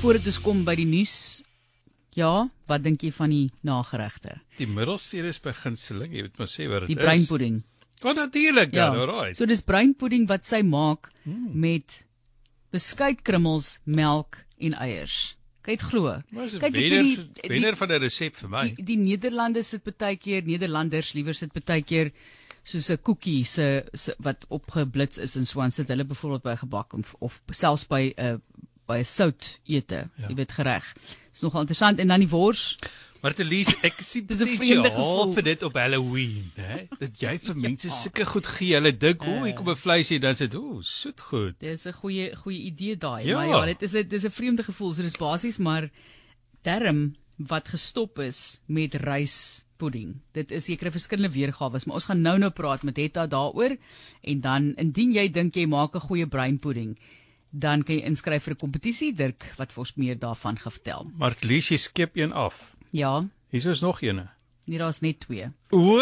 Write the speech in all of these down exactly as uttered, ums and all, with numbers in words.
Voordat ons kom by die nuus, ja, wat dink jy van die nageregte? Die middelste is beginseling, jy moet maar sê wat dit is. Die breinpudding. Oh, natuurlijk, ja, ja. Alright. So dis breinpudding wat sy maak hmm. met beskuitkrummels, melk en eiers. Kyk glo. Kyk die wenner van 'n resep vir my. Die, die Nederlanders sit baie keer, Nederlanders liewer sit baie keer soos 'n koekie se, se wat opgeblits is en so aan sit hulle byvoorbeeld by gebak of, of selfs by 'n uh, by 'n sout ete, ja. Jy weet gereg. Dis nogal interessant en dan die wors. Maar Elise, ek sien spesiaal vir dit op Halloween, hè? Dat jy vir mense ja. sulke goed gee, hulle dink, o, uh, hier kom 'n vleisie, dan sê dit, o, soet goed. Dis 'n goeie goeie idee daai, ja. maar ja, dit is 'n dis 'n vreemde gevoel, so dis basies maar term wat gestop is met ryspudding. Dit is sekere verskillende weergawe, maar ons gaan nou-nou praat met Hetta daaroor en dan indien jy dink jy maak 'n goeie breinpudding, dan kan jy inskryf vir 'n kompetisie, Dirk, wat vir ons meer daarvan gaan vertel. Maar Elise, jy skep een af. Ja. Hier is nog eene. Nee, daar's net twee. O,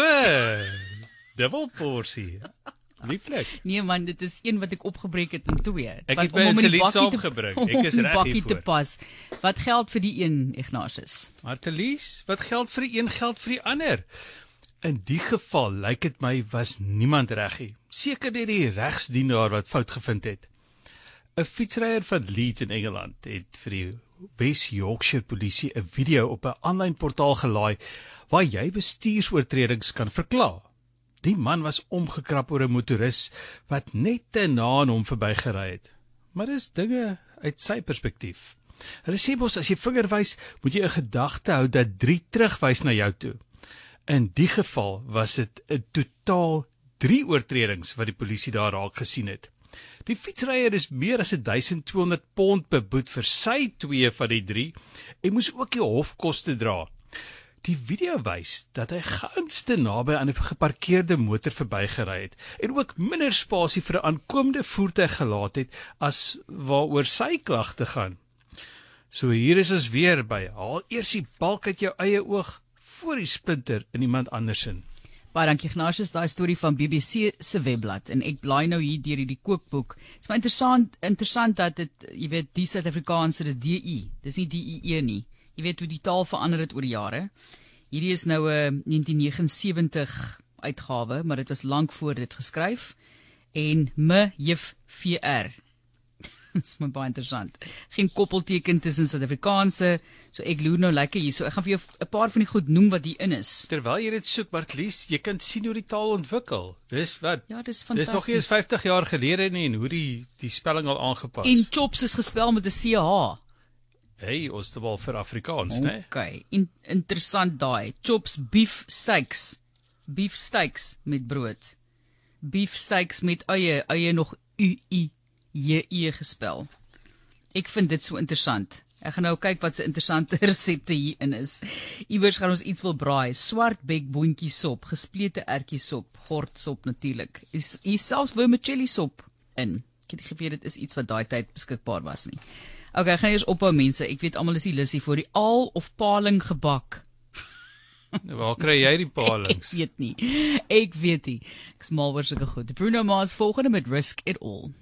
dubbelporsie. Lieflik. Nee man, dit is een wat ek opgebreek het in twee. Ek het by 'n seliet saamgebring. Ek is reg hiervoor. Te pas. Wat geld vir die een, Ignatius? Maar Elise, wat geld vir die een, geld vir die ander. In die geval lyk dit my was niemand reg nie. Seker net die regsdienaar wat fout gevind het. 'n Fietsryer van Leeds in Engeland het vir die West Yorkshire polisie 'n video op 'n aanlyn portaal gelaai waar jy bestuursoortredings kan verklaar. Die man was omgekrap oor 'n motoris wat net te na aan hom verbygery het. Maar dis dinge uit sy perspektief. Hulle sê mos as jy vinger wys, moet jy 'n gedagte hou dat drie terugwys na jou toe. In die geval was dit 'n totaal drie oortredings wat die polisie daar raak gesien het. Die fietsryer is meer as duisend tweehonderd pond beboet vir sy twee van die drie en moes ook die hofkoste dra. Die video wys dat hy gans te naby aan 'n geparkeerde motor verbygery het en ook minder spasie vir 'n aankomende voertuig gelaat het as waaroor sy klagte gaan. So hier is ons weer by, haal eers die balk uit jou eie oog voor die splinter in iemand andersin. Baie dankie Ignatius, daai storie van B B C se webblad en ek blaai nou hier deur hierdie kookboek. Dit is maar interessant interessant dat dit, jy weet, die Suid-Afrikaanse dis D I, dis nie D I E nie. Jy weet hoe die taal verander het oor die jare. Hierdie is nou 'n negentien negenensewentig uitgawe, maar dit was lank voor dit geskryf en M J V R. Dit is my baie interessant. Geen koppelteken tussen Suid-Afrikaanse, so ek loer nou lekker hier. So ek gaan vir jou 'n paar van die goed noem wat hier in is. Terwyl jy dit soek, Bartlies, jy kan sien hoe die taal ontwikkel. Dis wat? Ja, dis fantasties. Dis nog nie eens vyftig jaar gelede nie en hoe die die spelling al aangepas. En chops is gespel met 'n C H. Hey, ons het wel vir Afrikaans, né? Nee? Okay, in, interessant daai. Chops beef steaks. Beef steaks met brood. Beef steaks met eie, eie nog U I J E gespel. Ek vind dit so interessant. Ek gaan nou kyk wat se interessante resepte hier in is. Iewers gaan ons iets wil braai. Swart bekboontjie sop, gesplete ertjie sop, gortsop natuurlik. Is hier selfs vermicelli sop in. Ek het nie geweet dit is iets wat daai tyd beskikbaar was nie. Okay, ek gaan eers ophou mense. Ek weet almal is die lussie vir die aal of paling gebak. Waar kry jy die palings? Ek weet nie. Ek weet nie. Ek smaal oor sulke goed. Bruno Mars volgende met Risk It All.